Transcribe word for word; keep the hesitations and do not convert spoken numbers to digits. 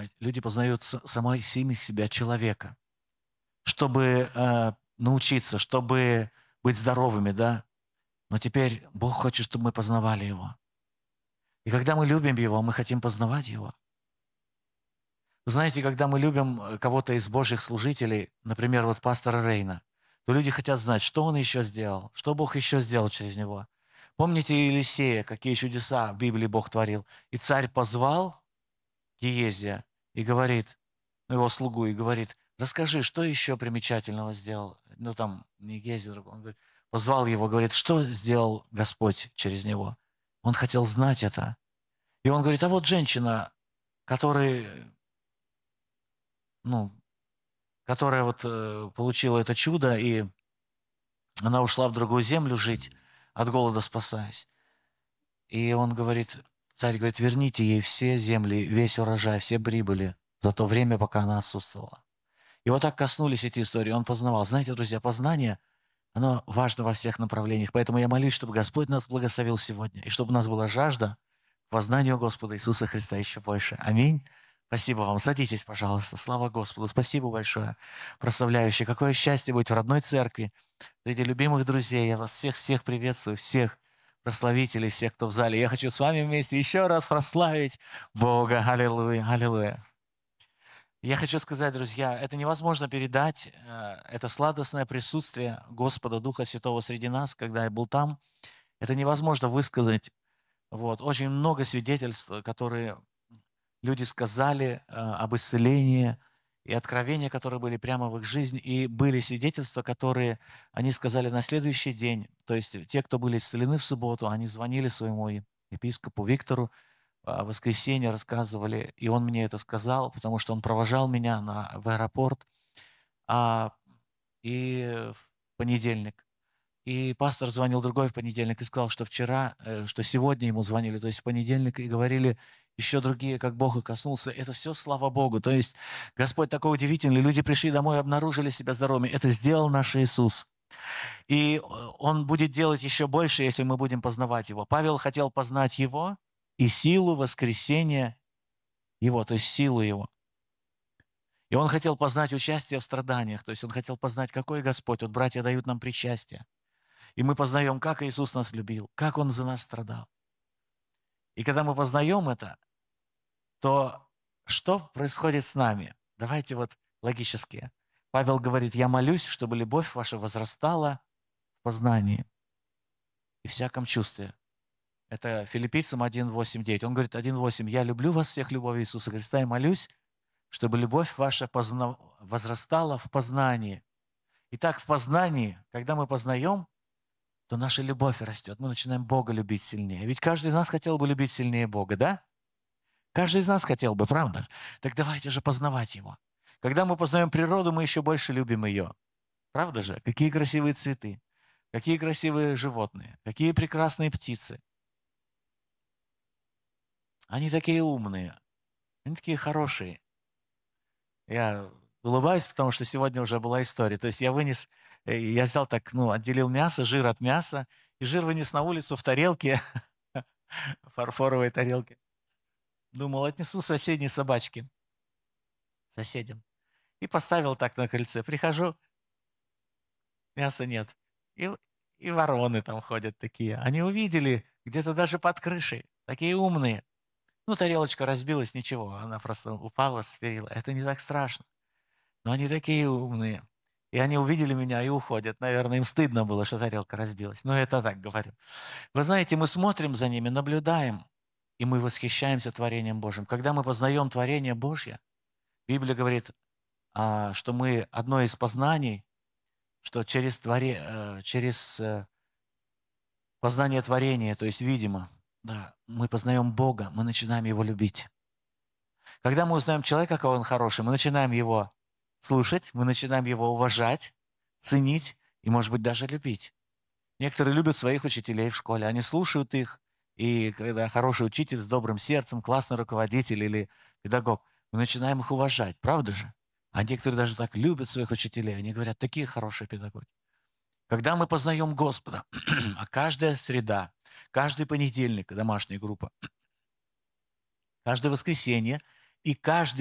э, люди познают с самой самих себя человека, чтобы, э, научиться, чтобы быть здоровыми, да. Но теперь Бог хочет, чтобы мы познавали Его. И когда мы любим Его, мы хотим познавать Его. Вы знаете, когда мы любим э, кого-то из Божьих служителей, например, вот пастора Рейна, то люди хотят знать, что он еще сделал, что Бог еще сделал через него. Помните Елисея, какие чудеса в Библии Бог творил? И царь позвал Гиезия и говорит, ну, его слугу, и говорит, расскажи, что еще примечательного сделал? Ну, там, не Гиезия, он говорит, позвал его, говорит, что сделал Господь через него? Он хотел знать это. И он говорит, а вот женщина, которая, ну, которая вот э, получила это чудо, и она ушла в другую землю жить, от голода спасаясь. И он говорит, царь говорит, верните ей все земли, весь урожай, все прибыли за то время, пока она отсутствовала. И вот так коснулись эти истории, он познавал. Знаете, друзья, познание, оно важно во всех направлениях. Поэтому я молюсь, чтобы Господь нас благословил сегодня, и чтобы у нас была жажда к познанию Господа Иисуса Христа еще больше. Аминь. Спасибо вам. Садитесь, пожалуйста. Слава Господу. Спасибо большое, прославляющий. Какое счастье быть в родной церкви, среди любимых друзей. Я вас всех-всех приветствую, всех прославителей, всех, кто в зале. Я хочу с вами вместе еще раз прославить Бога. Аллилуйя, аллилуйя. Я хочу сказать, друзья, это невозможно передать, э, это сладостное присутствие Господа Духа Святого среди нас, когда я был там. Это невозможно высказать. Вот. Очень много свидетельств, которые люди сказали э, об исцелении и откровения, которые были прямо в их жизни. И были свидетельства, которые они сказали на следующий день. То есть те, кто были исцелены в субботу, они звонили своему епископу Виктору, в воскресенье рассказывали, и он мне это сказал, потому что он провожал меня на, в аэропорт, а, и в понедельник. И пастор звонил другой в понедельник и сказал, что вчера, э, что сегодня ему звонили, то есть в понедельник, и говорили еще другие, как Бог их коснулся. Это все слава Богу. То есть Господь такой удивительный. Люди пришли домой и обнаружили себя здоровыми. Это сделал наш Иисус. И Он будет делать еще больше, если мы будем познавать Его. Павел хотел познать Его, и силу воскресения Его, то есть силу Его. И он хотел познать участие в страданиях, то есть он хотел познать, какой Господь. Вот братья дают нам причастие. И мы познаем, как Иисус нас любил, как Он за нас страдал. И когда мы познаем это, то что происходит с нами? Давайте вот логически. Павел говорит, я молюсь, чтобы любовь ваша возрастала в познании и всяком чувстве. Это Филиппийцам один, восемь, девять. Он говорит, один, восемь. «Я люблю вас всех любовью Иисуса Христа и молюсь, чтобы любовь ваша позна... возрастала в познании». Итак, в познании, когда мы познаем, то наша любовь растет. Мы начинаем Бога любить сильнее. Ведь каждый из нас хотел бы любить сильнее Бога, да? Каждый из нас хотел бы, правда? Так давайте же познавать Его. Когда мы познаем природу, мы еще больше любим ее. Правда же? Какие красивые цветы, какие красивые животные, какие прекрасные птицы. Они такие умные, они такие хорошие. Я улыбаюсь, потому что сегодня уже была история. То есть я вынес, э, я взял так, ну, отделил мясо, жир от мяса, и жир вынес на улицу в тарелке, фарфоровой тарелке. Думал, отнесу соседней собачке, соседям. И поставил так на крыльце. Прихожу, мяса нет. И, и вороны там ходят такие. Они увидели где-то даже под крышей. Такие умные. Ну, тарелочка разбилась, ничего, она просто упала с перила. Это не так страшно. Но они такие умные. И они увидели меня и уходят. Наверное, им стыдно было, что тарелка разбилась. Но это так говорю. Вы знаете, мы смотрим за ними, наблюдаем, и мы восхищаемся творением Божьим. Когда мы познаем творение Божье, Библия говорит, а, что мы одно из познаний, что через, творе, э, через э, познание творения, то есть видимо, да, мы познаем Бога, мы начинаем Его любить. Когда мы узнаем человека, какой он хороший, мы начинаем его слушать, мы начинаем его уважать, ценить и, может быть, даже любить. Некоторые любят своих учителей в школе, они слушают их, и когда хороший учитель с добрым сердцем, классный руководитель или педагог, мы начинаем их уважать, правда же? А некоторые даже так любят своих учителей, они говорят, такие хорошие педагоги. Когда мы познаем Господа, а каждая среда, каждый понедельник, домашняя группа, каждое воскресенье и каждый